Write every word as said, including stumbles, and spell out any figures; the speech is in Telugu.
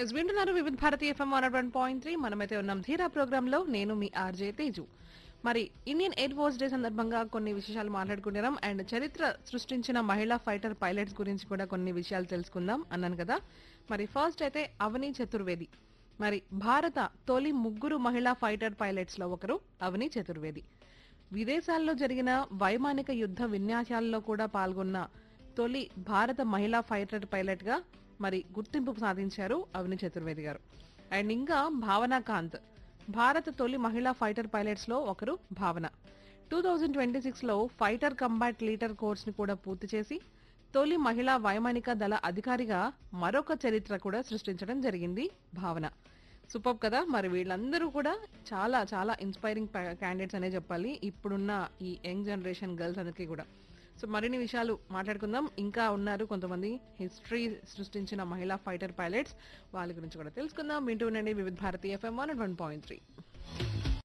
ఎస్ వింటున్నారు వివిధ Bharati FM one one point three. మనమైతే ఉన్నాం ధీరా ప్రోగ్రామ్ లో. నేను మీ ఆర్జే తేజు. మరి ఇండియన్ ఎయిర్ ఫోర్స్ డే సందర్భంగా కొన్ని విశేషాలు మాట్లాడుకుంటున్నాం. అండ్ చరిత్ర సృష్టించిన మహిళా ఫైటర్ పైలట్స్ గురించి కూడా కొన్ని విషయాలు తెలుసుకుందాం అన్నాను కదా. మరి ఫస్ట్ అయితే అవని చతుర్వేది. మరి భారత తొలి ముగ్గురు మహిళా ఫైటర్ పైలట్స్ లో ఒకరు అవని చతుర్వేది. విదేశాల్లో జరిగిన వైమానిక యుద్ధ విన్యాసాల్లో కూడా పాల్గొన్న తొలి భారత మహిళా ఫైటర్ పైలట్ గా మరి గుర్తింపు సాధించారు అవని చతుర్వేది గారు. అండ్ ఇంకా భావన కాంత్, భారత తొలి మహిళా ఫైటర్ పైలట్స్ లో ఒకరు భావన. టూ థౌజండ్ ట్వంటీ సిక్స్ లో ఫైటర్ కంబాట్ లీడర్ కోర్స్ ని కూడా పూర్తి చేసి తొలి మహిళా వైమానిక దళ అధికారిగా మరొక చరిత్ర కూడా సృష్టించడం జరిగింది భావన. సూపర్ కదా. మరి వీళ్ళందరూ కూడా చాలా చాలా ఇన్స్పైరింగ్ క్యాండిడేట్స్ అనే చెప్పాలి ఇప్పుడున్న ఈ యంగ్ జనరేషన్ గర్ల్స్ అందరికీ కూడా. సో మరిన్ని విషయాలు మాట్లాడుకుందాం. ఇంకా ఉన్నారు కొంతమంది హిస్టరీ సృష్టించిన మహిళా ఫైటర్ పైలట్స్, వాళ్ళ గురించి కూడా తెలుసుకుందాం. వింటూ ఉండండి వివిధ Bharati FM one one point three.